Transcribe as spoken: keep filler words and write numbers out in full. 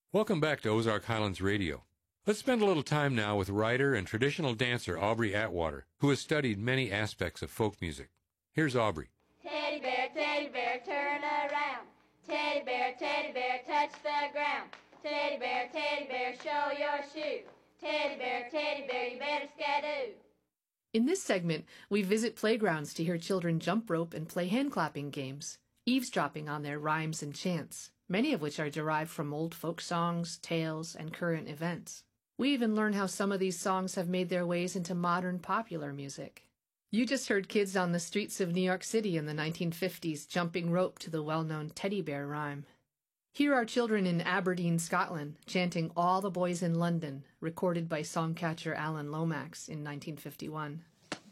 Welcome back to Ozark Highlands Radio. Let's spend a little time now with writer and traditional dancer Aubrey Atwater, who has studied many aspects of folk music. Here's Aubrey. Teddy bear, teddy bear, turn around. Teddy bear, teddy bear, touch the ground. Teddy bear, teddy bear, show your shoe. Teddy bear, teddy bear, you better skadoo. In this segment, we visit playgrounds to hear children jump rope and play hand-clapping games, eavesdropping on their rhymes and chants, many of which are derived from old folk songs, tales, and current events. We even learn how some of these songs have made their ways into modern popular music. You just heard kids on the streets of New York City in the nineteen fifties jumping rope to the well-known Teddy Bear rhyme. Here are children in Aberdeen, Scotland, chanting All the Boys in London, recorded by songcatcher Alan Lomax in nineteen fifty-one.